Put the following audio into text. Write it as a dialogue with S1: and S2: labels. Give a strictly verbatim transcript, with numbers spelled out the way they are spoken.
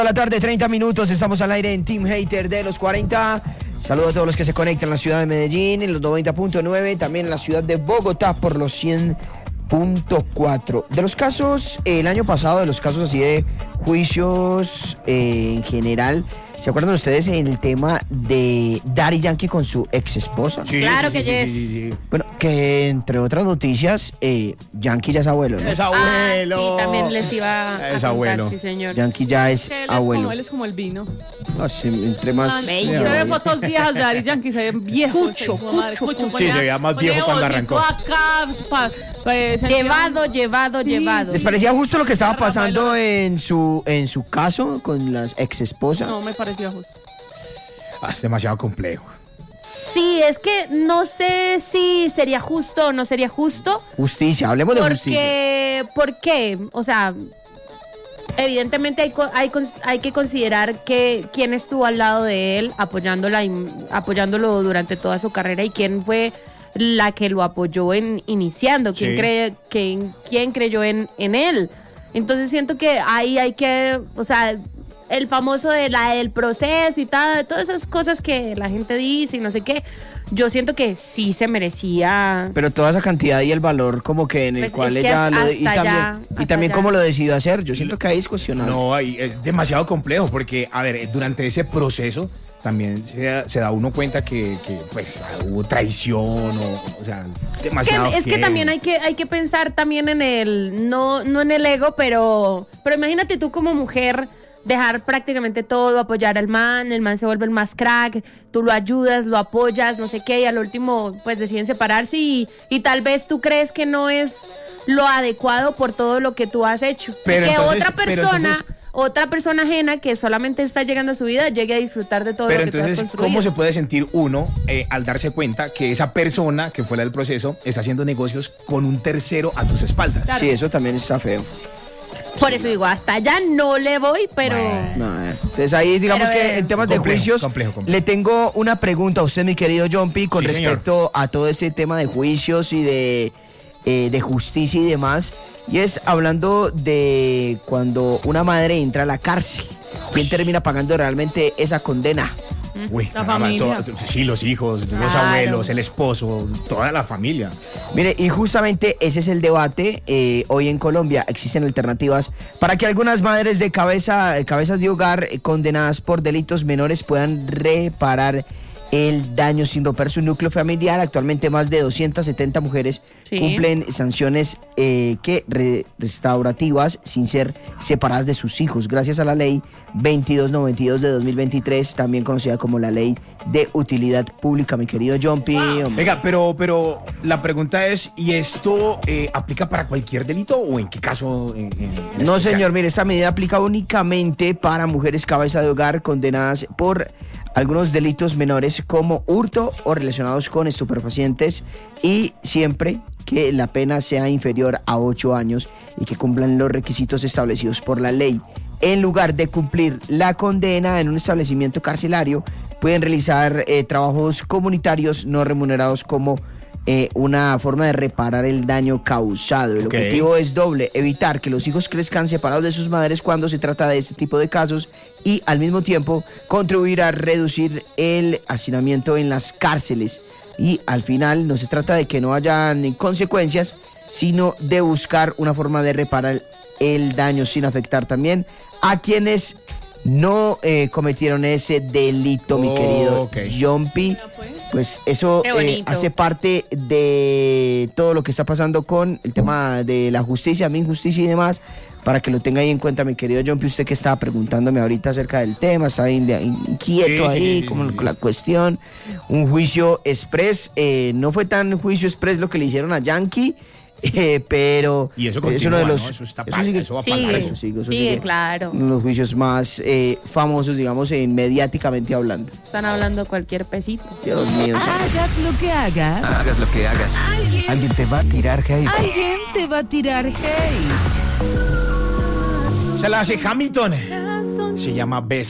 S1: A la tarde, treinta minutos, estamos al aire en Team Hater de los cuarenta. Saludos a todos los que se conectan en la ciudad de Medellín, en los noventa punto nueve, también en la ciudad de Bogotá por los cien punto cuatro. De los casos, eh, el año pasado, de los casos así de juicios eh, en general, ¿se acuerdan ustedes en el tema de Daddy Yankee con su ex esposa?
S2: Sí,
S3: claro
S2: sí,
S3: que
S2: sí,
S3: yes.
S2: sí, sí, sí.
S1: Bueno, que entre otras noticias, eh, Yankee ya es abuelo, ¿no?
S2: Es abuelo.
S3: Ah, sí, también les iba a
S2: Es
S3: contar,
S2: abuelo.
S3: sí, señor.
S1: Yankee ya es
S4: Que él es
S1: abuelo.
S4: como, él es como el vino.
S1: No, sí, entre más...
S4: Ah,
S3: bello.
S4: se
S1: sea,
S4: ve
S1: abuelo.
S4: fotos viejas de Daddy Yankee, se ve viejo.
S3: Cucho,
S4: ese hijo de madre,
S3: cucho, cucho.
S2: Sí, se veía más
S4: ponía
S2: viejo cuando
S4: bolsito
S2: arrancó.
S4: acá, pa- pa- se
S3: Llevado,
S4: veía-
S3: llevado,
S4: Sí,
S3: llevado.
S1: ¿Les parecía justo lo que estaba
S4: Rafael
S1: pasando
S4: Lara.
S1: en su en su caso con las ex esposas?
S4: No, me pareció justo.
S2: Ah, es demasiado complejo.
S3: Sí, es que no sé si sería justo o no sería justo.
S1: Justicia, hablemos de justicia.
S3: Porque, ¿por qué? O sea, evidentemente hay, co- hay, cons- hay que considerar que quién estuvo al lado de él apoyándola, y- apoyándolo durante toda su carrera y quién fue la que lo apoyó en iniciando, quién,
S2: Sí.
S3: cree, quién, quién creyó en, en él. Entonces siento que ahí hay que, o sea, el famoso de la del proceso y tal, todas esas cosas que la gente dice y no sé qué, yo siento que sí se merecía.
S1: Pero toda esa cantidad y el valor como que en el
S3: Pues
S1: cual
S3: es que
S1: ella
S3: hasta
S1: lo... Y
S3: allá,
S1: también, y
S3: hasta
S1: también
S3: allá.
S1: cómo lo decidió hacer, yo siento que ahí es cuestionable.
S2: No, ahí es demasiado complejo porque, a ver, durante ese proceso también se, se da uno cuenta que, que, pues hubo traición o, o sea,
S3: Es
S2: demasiado.
S3: que, es que
S2: heavy.
S3: también hay que, hay que pensar también en el, no, no en el ego, pero, pero imagínate tú como mujer dejar prácticamente todo, apoyar al man, el man se vuelve el más crack, tú lo ayudas, lo apoyas, no sé qué, y al último pues deciden separarse y, y tal vez tú crees que no es lo adecuado por todo lo que tú has hecho.
S2: Pero
S3: y que
S2: entonces-
S3: otra
S2: pero
S3: persona...
S2: entonces-
S3: otra persona ajena que solamente está llegando a su vida llegue a disfrutar de todo
S2: Pero
S3: lo que tú has
S2: entonces,
S3: construido.
S2: ¿cómo se puede sentir uno eh, al darse cuenta que esa persona que fue la del proceso está haciendo negocios con un tercero a tus espaldas?
S4: Claro.
S1: Sí, eso también está feo.
S3: Por eso digo, hasta allá no le voy, pero...
S2: Bueno.
S1: No, eh. Entonces ahí digamos
S3: Pero,
S1: que
S3: eh,
S1: en temas de
S2: complejo,
S1: juicios
S2: complejo, complejo.
S1: le tengo una pregunta a usted, mi querido John P, con
S2: Sí, señor.
S1: respecto a todo ese tema de juicios y de, eh, de justicia y demás. Y es hablando de cuando una madre entra a la cárcel. ¿Quién termina pagando realmente esa condena?
S2: Uy,
S4: La
S2: caramba,
S4: familia.
S2: todo- sí, los hijos, los
S3: Claro.
S2: abuelos, el esposo, toda la familia.
S1: Mire, y justamente ese es el debate. eh, hoy en Colombia existen alternativas para que algunas madres de cabeza, de cabezas de hogar eh, condenadas por delitos menores puedan reparar el daño sin romper su núcleo familiar. Actualmente más de doscientas setenta mujeres
S3: Sí.
S1: cumplen sanciones eh, que re- restaurativas sin ser separadas de sus hijos, gracias a la ley veintidós noventa y dos de dos mil veintitrés, también conocida como la ley de utilidad pública, mi querido John P. hombre.
S2: Venga, pero, pero la pregunta es, ¿y esto eh, aplica para cualquier delito o en qué caso? en- en- en
S1: No,
S2: especial?
S1: señor, mire, esta medida aplica únicamente para mujeres cabeza de hogar condenadas por algunos delitos menores como hurto o relacionados con estupefacientes y siempre que la pena sea inferior a ocho años y que cumplan los requisitos establecidos por la ley. En lugar de cumplir la condena en un establecimiento carcelario, pueden realizar eh, trabajos comunitarios no remunerados como eh, una forma de reparar el daño causado. El
S2: Ok.
S1: objetivo es doble: evitar que los hijos crezcan separados de sus madres cuando se trata de este tipo de casos y al mismo tiempo contribuir a reducir el hacinamiento en las cárceles. Y al final no se trata de que no hayan consecuencias, sino de buscar una forma de reparar el daño sin afectar también a quienes no eh, cometieron ese delito, mi querido
S2: Ok.
S1: John P.
S4: Mira, pues.
S1: Pues eso
S3: Qué
S1: eh,
S3: bonito.
S1: hace parte de todo lo que está pasando con el tema de la justicia, mi injusticia y demás, para que lo tenga ahí en cuenta, mi querido John P. Usted que estaba preguntándome ahorita acerca del tema, estaba in- inquieto
S2: Sí, sí,
S1: ahí,
S2: sí,
S1: como
S2: sí, sí.
S1: la cuestión. Un juicio express, eh, no fue tan juicio express lo que le hicieron a Yankee, eh, pero
S2: Y eso
S1: es
S2: continúa,
S1: uno de
S2: ¿no?
S1: los...
S2: Eso está
S1: eso
S2: pa-
S1: sigue-
S2: eso va
S3: Sí,
S2: para largo.
S1: eso sigue, eso
S3: sí,
S1: sigue.
S3: claro.
S1: uno de los juicios más eh, famosos, digamos, en mediáticamente hablando.
S3: Están hablando cualquier pesito.
S1: Dios mío.
S5: Hagas lo que hagas,
S6: Hagas lo que hagas.
S5: Alguien-
S6: Alguien te va a tirar hate.
S5: alguien te va a tirar hate.
S2: Se la hace Hamilton. Se llama Beso.